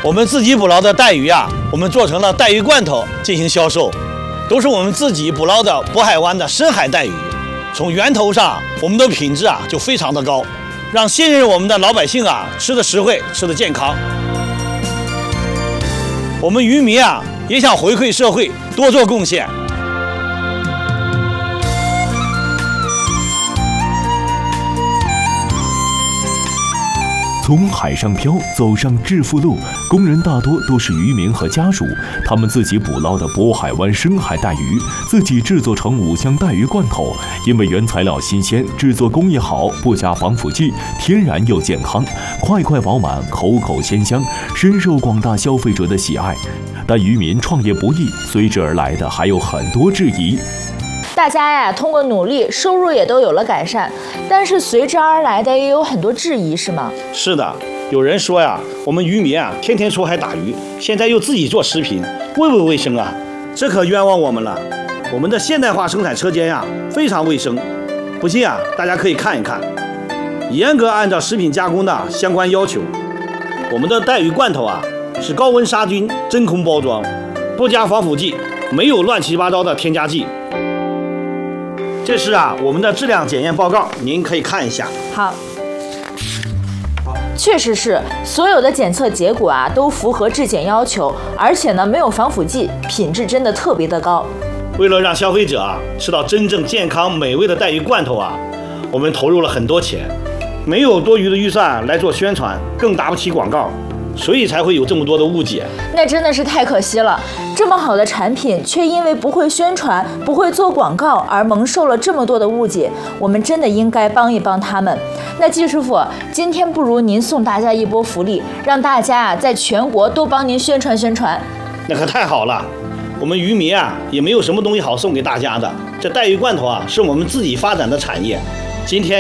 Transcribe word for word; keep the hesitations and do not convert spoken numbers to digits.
我们自己捕捞的带鱼啊，我们做成了带鱼罐头进行销售，都是我们自己捕捞的渤海湾的深海带鱼。从源头上，我们的品质啊就非常的高，让信任我们的老百姓啊吃的实惠，吃的健康。我们渔民啊也想回馈社会，多做贡献。 从海上漂走上致富路，工人大多都是渔民和家属，他们自己捕捞的渤海湾深海带鱼，自己制作成五香带鱼罐头，因为原材料新鲜，制作工艺好，不加防腐剂，天然又健康，块块饱满，口口鲜香，深受广大消费者的喜爱。但渔民创业不易，随之而来的还有很多质疑。 大家呀，通过努力，收入也都有了改善，但是随之而来的也有很多质疑，是吗？ 是的，有人说呀，我们渔民啊，天天出海打鱼，现在又自己做食品，卫不卫生啊？这可冤枉我们了。我们的现代化生产车间呀，非常卫生，不信啊，大家可以看一看，严格按照食品加工的相关要求。我们的带鱼罐头啊，是高温杀菌、真空包装，不加防腐剂，没有乱七八糟的添加剂。这是啊，我们的质量检验报告，您可以看一下。 好，确实是所有的检测结果啊都符合质检要求，而且呢没有防腐剂，品质真的特别的高。 为了让消费者啊吃到真正健康美味的带鱼罐头啊，我们投入了很多钱，没有多余的预算来做宣传，更打不起广告，所以才会有这么多的误解。 那真的是太可惜了，这么好的产品却因为不会宣传、不会做广告而蒙受了这么多的误解，我们真的应该帮一帮他们。那季师傅，今天不如您送大家一波福利，让大家啊在全国都帮您宣传宣传。 那可太好了，我们渔民啊也没有什么东西好送给大家的，这带鱼罐头啊是我们自己发展的产业，今天